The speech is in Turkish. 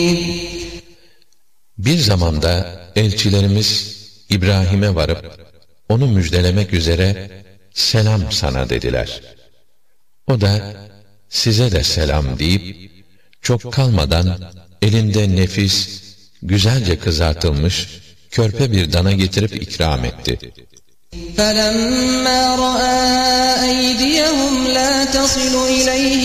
Bir zamanda elçilerimiz İbrahim'e varıp onu müjdelemek üzere selam sana dediler. O da size de selam deyip çok kalmadan elinde nefis, güzelce kızartılmış körpe bir dana getirip ikram etti. فَلَمَّا رَأَى أَيْدِيَهُمْ لَا تَصِلُ إِلَيْهِ